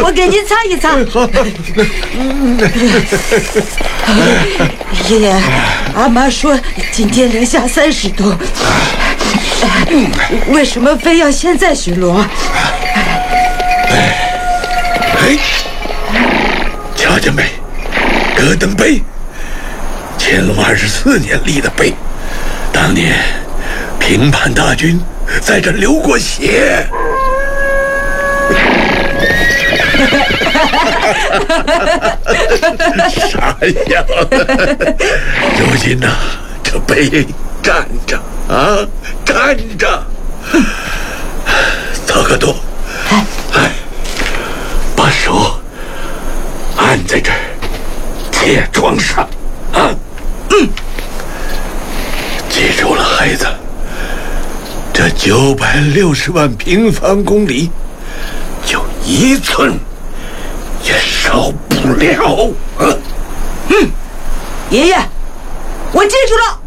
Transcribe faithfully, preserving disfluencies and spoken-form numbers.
我给你擦一擦。爷爷，阿妈说今天零下三十度，为什么非要现在巡逻？ 哎，瞧见没？戈登碑，乾隆二十四年立的碑，当年平叛大军在这流过血。傻小子，如今呐、啊，这碑站着啊，站着。曹克多，哎，把手按在这儿铁桩上啊，嗯，记住了，孩子，这九百六十万平方公里，就一寸也少不了啊！ 嗯，爷爷，我记住了。